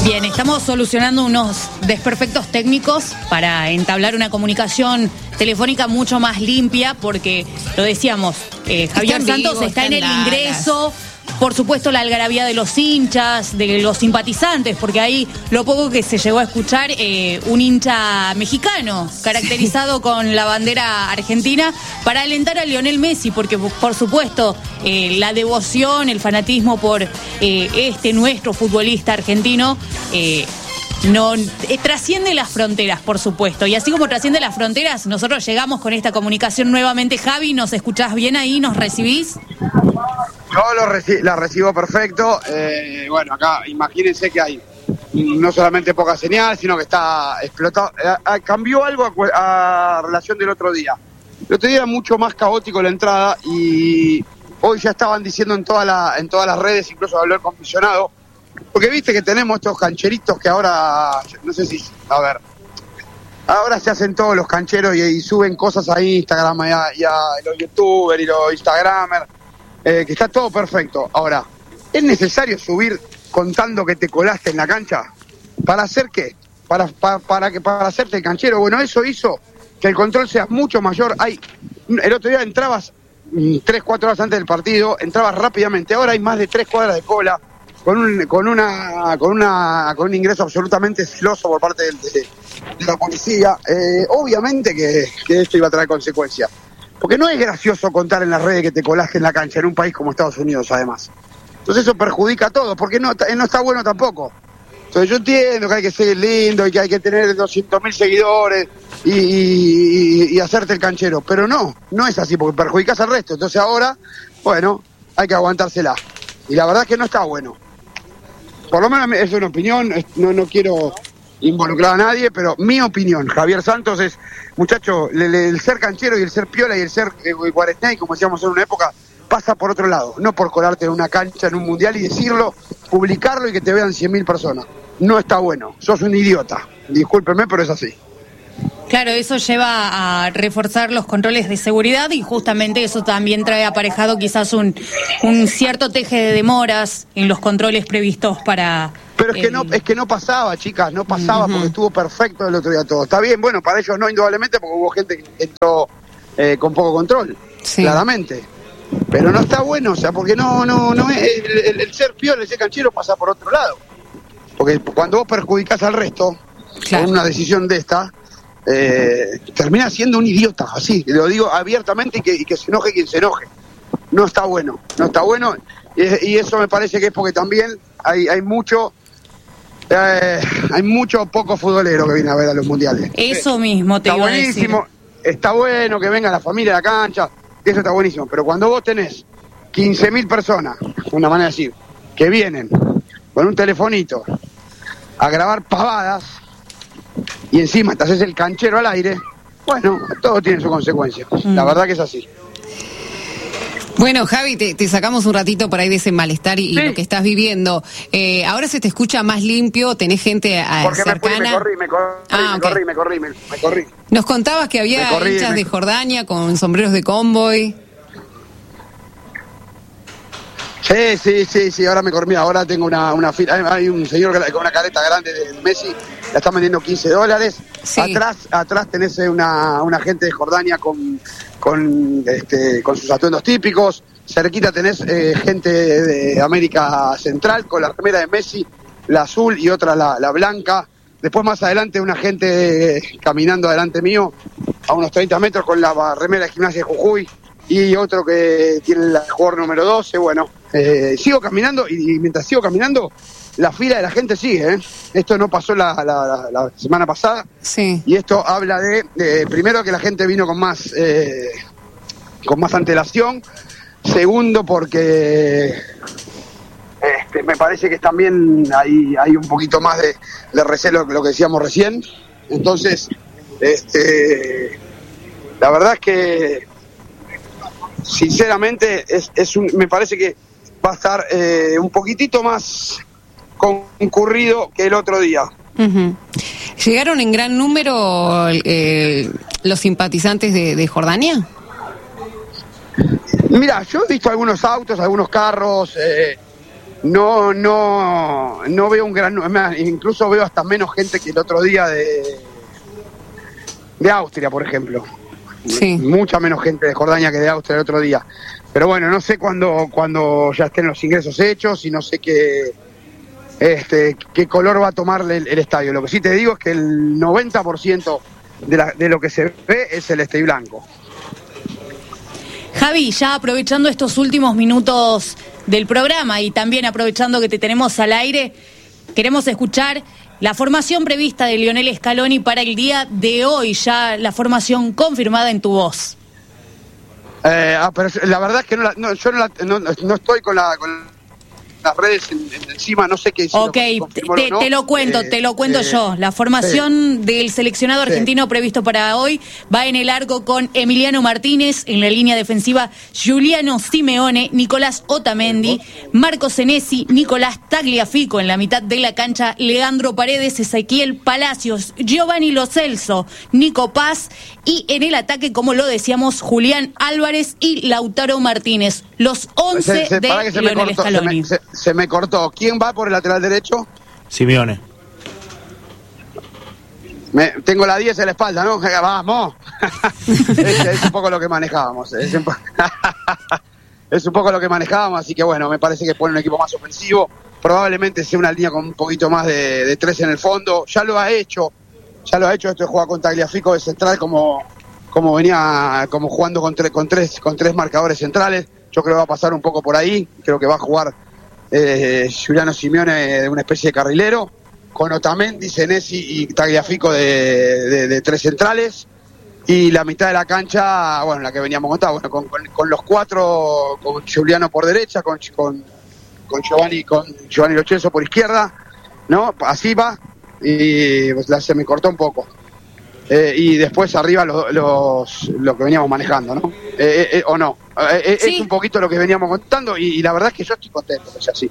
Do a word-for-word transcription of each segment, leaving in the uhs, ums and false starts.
Bien, estamos solucionando unos desperfectos técnicos para entablar una comunicación telefónica mucho más limpia, porque lo decíamos, eh, Javier está Santos vivo, está está en el en ingreso. Por supuesto, la algarabía de los hinchas, de los simpatizantes, porque ahí lo poco que se llegó a escuchar, eh, un hincha mexicano, caracterizado sí. con la bandera argentina, para alentar a Lionel Messi, porque por supuesto, eh, la devoción, el fanatismo por eh, este nuestro futbolista argentino, eh, no eh, trasciende las fronteras, por supuesto. Y así como trasciende las fronteras, nosotros llegamos con esta comunicación nuevamente. Javi, ¿nos escuchás bien ahí? ¿Nos recibís? Yo lo reci- la recibo perfecto. Eh, bueno, acá imagínense que hay no solamente poca señal, sino que está explotado. Eh, cambió algo a, a relación del otro día. El otro día era mucho más caótico la entrada y hoy ya estaban diciendo en, toda la, en todas las redes, incluso habló el comisionado, porque viste que tenemos estos cancheritos que ahora, no sé si, a ver, ahora se hacen todos los cancheros y, y suben cosas a Instagram y a, y a los youtubers y los instagramers. Eh, que está todo perfecto. Ahora, ¿es necesario subir contando que te colaste en la cancha? ¿Para hacer qué? Para, para, para, que, para hacerte el canchero. Bueno, eso hizo que el control sea mucho mayor. Hay, el otro día entrabas tres, cuatro horas antes del partido, entrabas rápidamente. Ahora hay más de tres cuadras de cola, con un, con una, con una, con un ingreso absolutamente celoso por parte de, de, de la policía. Eh, obviamente que, que esto iba a traer consecuencias. Porque no es gracioso contar en las redes que te colaste en la cancha, en un país como Estados Unidos, además. Entonces eso perjudica a todos, porque no, no está bueno tampoco. Entonces yo entiendo que hay que ser lindo y que hay que tener doscientos mil seguidores y, y, y hacerte el canchero, pero no, no es así, porque perjudicas al resto. Entonces ahora, bueno, hay que aguantársela. Y la verdad es que no está bueno. Por lo menos es una opinión, no, no quiero involucrar a nadie, pero mi opinión, Javier Santos, es, muchacho, el, el ser canchero y el ser piola y el ser eh, guaresney, como decíamos en una época, pasa por otro lado, no por colarte en una cancha, en un mundial y decirlo, publicarlo y que te vean cien mil personas. No está bueno, sos un idiota, discúlpeme, pero es así. Claro, eso lleva a reforzar los controles de seguridad y justamente eso también trae aparejado quizás un, un cierto teje de demoras en los controles previstos para... Pero es que, eh... no, es que no pasaba, chicas, no pasaba uh-huh. porque estuvo perfecto el otro día todo. Está bien, bueno, para ellos no, indudablemente, porque hubo gente que entró eh, con poco control, sí. claramente. Pero no está bueno, o sea, porque no, no, no es, el, el, el ser piola, el ser canchero pasa por otro lado. Porque cuando vos perjudicás al resto, claro. con una decisión de esta, eh, termina siendo un idiota, así, lo digo abiertamente y que, y que se enoje quien se enoje. No está bueno, no está bueno, y, y eso me parece que es porque también hay, hay mucho... Eh, hay mucho poco futbolero que viene a ver a los mundiales. Eso mismo te está iba buenísimo, a decir. Está bueno que venga la familia a la cancha, eso está buenísimo, pero cuando vos tenés quince mil personas, una manera de decir, que vienen con un telefonito a grabar pavadas y encima te haces el canchero al aire, bueno, todo tiene su consecuencia. Mm. La verdad que es así. Bueno, Javi, te, te sacamos un ratito por ahí de ese malestar y, sí. y lo que estás viviendo. Eh, ahora se te escucha más limpio, tenés gente a, Porque cercana. Me, me corrí, me corrí, ah, me, okay. corrí me corrí, me corrí, me corrí. Nos contabas que había corrí, hinchas me... de Jordania con sombreros de convoy. Sí, sí, sí, sí, ahora me corrí, ahora tengo una, una fila, hay un señor con una careta grande de Messi, la están vendiendo quince dólares, sí. atrás atrás tenés una, una gente de Jordania con, con, este, con sus atuendos típicos, cerquita tenés eh, gente de América Central con la remera de Messi, la azul y otra la, la blanca, después más adelante una gente caminando adelante mío, a unos treinta metros con la remera de Gimnasia de Jujuy, y otro que tiene el jugador número doce, bueno, eh, sigo caminando y, y mientras sigo caminando, la fila de la gente sigue, ¿eh? Esto no pasó la, la, la, la semana pasada, sí. y esto habla de, de, primero, que la gente vino con más, eh, con más antelación, segundo, porque este, me parece que también hay, hay un poquito más de, de recelo que lo que decíamos recién, entonces, este, la verdad es que sinceramente es, es un, me parece que va a estar eh, un poquitito más concurrido que el otro día. Uh-huh. ¿Llegaron en gran número eh, los simpatizantes de, de Jordania? Mira, yo he visto algunos autos, algunos carros, eh, no, no, no veo un gran, incluso veo hasta menos gente que el otro día de, de Austria, por ejemplo. Sí. Mucha menos gente de Jordania que de Austria el otro día. Pero bueno, no sé cuándo, cuando ya estén los ingresos hechos y no sé qué, este, qué color va a tomar el, el estadio. Lo que sí te digo es que el noventa por ciento de, la, de lo que se ve es celeste y blanco. Javi, ya aprovechando estos últimos minutos del programa y también aprovechando que te tenemos al aire, queremos escuchar la formación prevista de Lionel Scaloni para el día de hoy, ya la formación confirmada en tu voz. Eh, ah, pero la verdad es que no la, no, yo no, la, no, no estoy con la... Con las redes en, en encima, no sé qué si Ok, lo te, no. te lo cuento, eh, te lo cuento eh, yo. La formación sí. del seleccionado argentino sí. previsto para hoy va en el arco con Emiliano Martínez, en la línea defensiva Giuliano Simeone, Nicolás Otamendi, Marco Senesi, Nicolás Tagliafico, en la mitad de la cancha Leandro Paredes, Ezequiel Palacios, Giovanni Lo Celso, Nico Paz y en el ataque, como lo decíamos, Julián Álvarez y Lautaro Martínez. Los once se, se, de Lionel Scaloni. Se, se me cortó. ¿Quién va por el lateral derecho? Simeone. Me, tengo la diez en la espalda, ¿no? Vamos. es, es un poco lo que manejábamos. Es un, es un poco lo que manejábamos, así que bueno, me parece que pone un equipo más ofensivo. Probablemente sea una línea con un poquito más de, de tres en el fondo. Ya lo ha hecho. Ya lo ha hecho. Esto de jugar con Tagliafico de central como, como venía como jugando con, tre, con, tres, con tres marcadores centrales. Yo creo que va a pasar un poco por ahí. Creo que va a jugar eh, Giuliano Simeone de una especie de carrilero, con Otamendi, Senesi y Tagliafico de, de, de tres centrales. Y la mitad de la cancha, bueno, la que veníamos contando, bueno, con, con, con los cuatro, con Giuliano por derecha, con, con, con Giovanni con Giovanni Lo Celso por izquierda, ¿no? Así va, y pues, la, se me cortó un poco. Eh, y después arriba los, los lo que veníamos manejando, ¿no? Eh, eh, o no, eh, sí. Es un poquito lo que veníamos contando y, y la verdad es que yo estoy contento que sea así.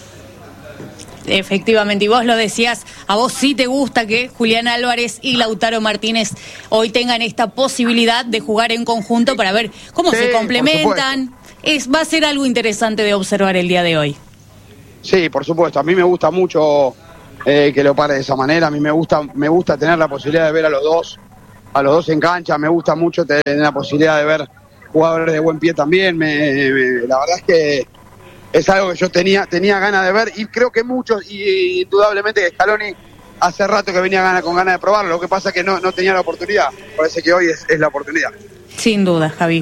Efectivamente, y vos lo decías, a vos sí te gusta que Julián Álvarez y Lautaro Martínez hoy tengan esta posibilidad de jugar en conjunto para ver cómo sí, se complementan. Es, va a ser algo interesante de observar el día de hoy. Sí, por supuesto, a mí me gusta mucho Eh, que lo pare de esa manera. A mí me gusta me gusta tener la posibilidad de ver a los dos a los dos en cancha, me gusta mucho tener la posibilidad de ver jugadores de buen pie también. Me, me, la verdad es que es algo que yo tenía tenía ganas de ver y creo que muchos, y indudablemente que Scaloni hace rato que venía gana, con ganas de probarlo, lo que pasa es que no, no tenía la oportunidad. Parece que hoy es, es la oportunidad. Sin duda, Javi.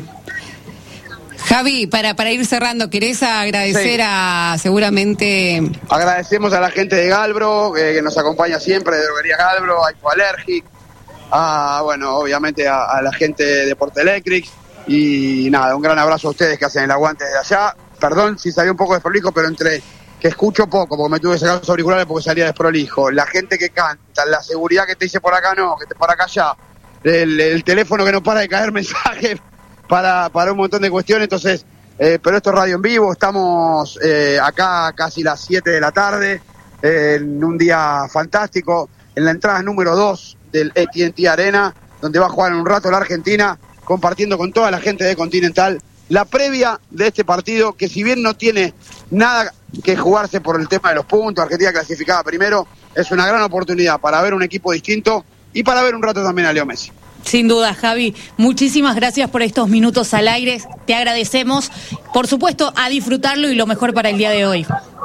Javi, para, para ir cerrando, ¿querés agradecer sí. a seguramente...? Agradecemos a la gente de Galbro, eh, que nos acompaña siempre, de Droguería Galbro, a Hipoallergic, a, bueno, obviamente a, a la gente de Porte Electric, y nada, un gran abrazo a ustedes que hacen el aguante desde allá. Perdón si salió un poco desprolijo, pero entre que escucho poco, porque me tuve que sacar los auriculares porque salía desprolijo, la gente que canta, la seguridad que te dice por acá no, que te por acá allá, el, el teléfono que no para de caer mensajes, Para, para un montón de cuestiones, entonces, eh, pero esto es radio en vivo, estamos eh, acá casi las siete de la tarde, eh, en un día fantástico, en la entrada número dos del A T and T Arena, donde va a jugar en un rato la Argentina, compartiendo con toda la gente de Continental la previa de este partido, que si bien no tiene nada que jugarse por el tema de los puntos, Argentina clasificada primero, es una gran oportunidad para ver un equipo distinto y para ver un rato también a Leo Messi. Sin duda, Javi, muchísimas gracias por estos minutos al aire, te agradecemos, por supuesto, a disfrutarlo y lo mejor para el día de hoy.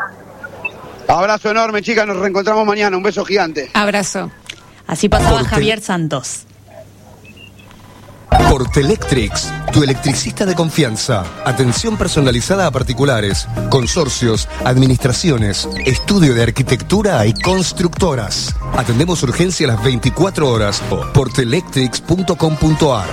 Abrazo enorme, chicas, nos reencontramos mañana, un beso gigante. Abrazo. Así pasaba Porte... Javier Santos. Porte Electrics, tu electricista de confianza. Atención personalizada a particulares, consorcios, administraciones, estudio de arquitectura y constructoras. Atendemos urgencia a las veinticuatro horas. porte electrics punto com punto a r.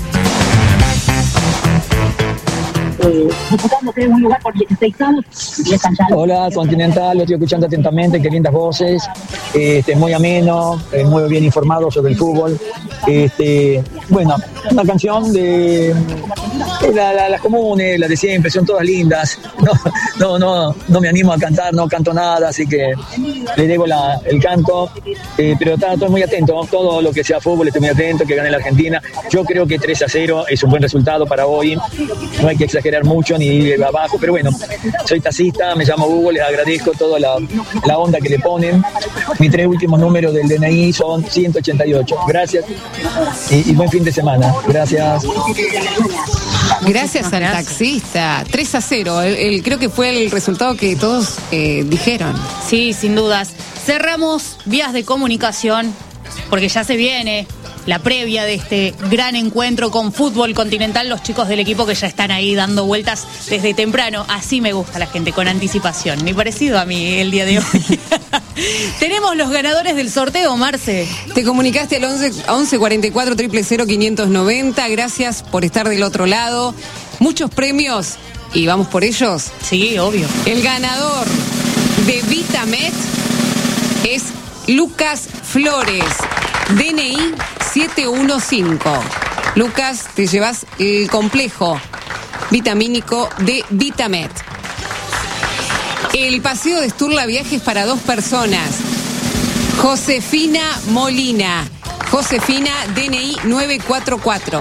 Eh, disputándose un lugar por dieciséis años y están ya. Hola, Continental, lo estoy escuchando atentamente, qué lindas voces, este, muy ameno, eh, muy bien informado sobre el fútbol. Este, bueno, una canción de La, la, las comunes, las de siempre, son todas lindas. No, no, no, no me animo a cantar, no canto nada, así que le debo la, el canto. Eh, pero está, estoy muy atento, todo lo que sea fútbol, estoy muy atento, que gane la Argentina. Yo creo que tres a cero es un buen resultado para hoy. No hay que exagerar mucho ni ir abajo, pero bueno, soy taxista, me llamo Hugo, les agradezco toda la, la onda que le ponen. Mis tres últimos números del D N I son ciento ochenta y ocho. Gracias y, y buen fin de semana. Gracias. Gracias al taxista. tres a cero. El, el, creo que fue el resultado que todos eh, dijeron. Sí, sin dudas. Cerramos vías de comunicación porque ya se viene la previa de este gran encuentro con fútbol continental. Los chicos del equipo que ya están ahí dando vueltas desde temprano. Así me gusta la gente, con anticipación. Me parecido a mí el día de hoy. Tenemos los ganadores del sorteo, Marce. Te comunicaste al once, once cuarenta y cuatro, cero cero cero, quinientos noventa. Gracias por estar del otro lado. Muchos premios y vamos por ellos. Sí, obvio. El ganador de Vitamed es Lucas Flores, D N I siete uno cinco. Lucas, te llevas el complejo vitamínico de Vitamed. El paseo de Sturla Viajes para dos personas. Josefina Molina. Josefina, D N I nueve cuatro cuatro.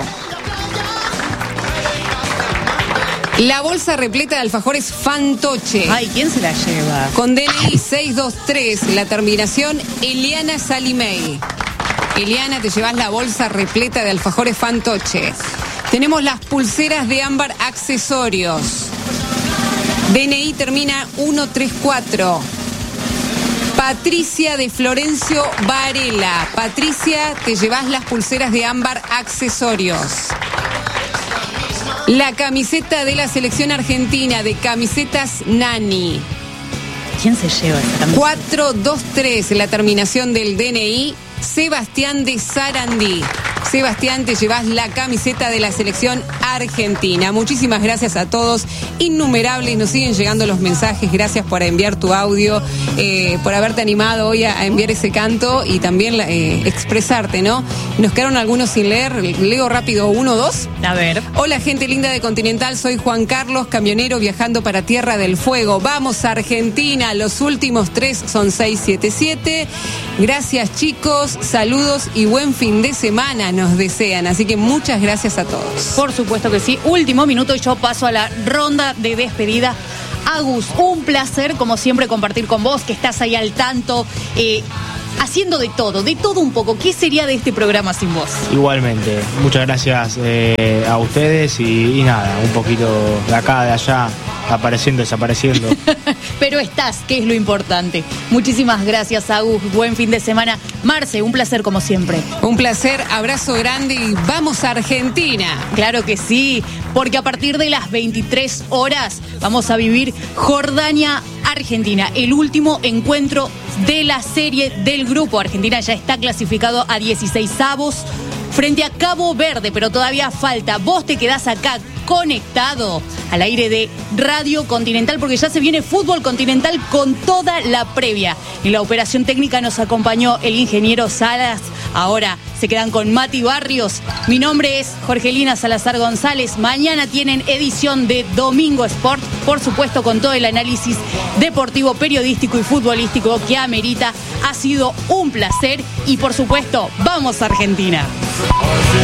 La bolsa repleta de alfajores Fantoche. Ay, ¿quién se la lleva? Con D N I seiscientos veintitrés, la terminación Eliana Salimey. Eliana, te llevas la bolsa repleta de alfajores Fantoche. Tenemos las pulseras de ámbar accesorios. D N I termina ciento treinta y cuatro. Patricia de Florencio Varela. Patricia, te llevas las pulseras de ámbar accesorios. La camiseta de la selección argentina de Camisetas Nani. ¿Quién se lleva esta camiseta? cuatrocientos veintitrés, la terminación del D N I, Sebastián de Sarandí. Sebastián, te llevas la camiseta de la selección argentina. Muchísimas gracias a todos, innumerables, nos siguen llegando los mensajes. Gracias por enviar tu audio, eh, por haberte animado hoy a, a enviar ese canto y también eh, expresarte, ¿no? Nos quedaron algunos sin leer, leo rápido uno, dos. A ver. Hola, gente linda de Continental, soy Juan Carlos, camionero viajando para Tierra del Fuego. Vamos a Argentina, los últimos tres son seis siete siete. Gracias, chicos, saludos y buen fin de semana nos desean, así que muchas gracias a todos. Por supuesto que sí. Último minuto y yo paso a la ronda de despedida. Agus, un placer como siempre compartir con vos, que estás ahí al tanto, eh, haciendo de todo, de todo un poco. ¿Qué sería de este programa sin vos? Igualmente, muchas gracias eh, a ustedes y, y nada, un poquito de acá, de allá, apareciendo, desapareciendo. Pero estás, que es lo importante. Muchísimas gracias, Agus. Buen fin de semana. Marce, un placer como siempre. Un placer, abrazo grande y vamos a Argentina. Claro que sí, porque a partir de las veintitrés horas vamos a vivir Jordania-Argentina, el último encuentro de la serie del grupo. Argentina ya está clasificado a dieciseisavos frente a Cabo Verde, pero todavía falta. Vos te quedás acá conectado al aire de Radio Continental, porque ya se viene Fútbol Continental con toda la previa. En la operación técnica nos acompañó el ingeniero Salas. Ahora se quedan con Mati Barrios. Mi nombre es Jorgelina Salazar González. Mañana tienen edición de Domingo Sport, por supuesto con todo el análisis deportivo, periodístico y futbolístico que amerita. Ha sido un placer y por supuesto, vamos a Argentina.